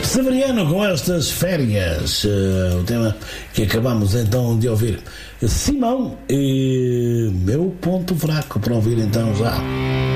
Severiano com estas férias, o tema que acabamos então de ouvir. Simão e meu ponto fraco, para ouvir então já.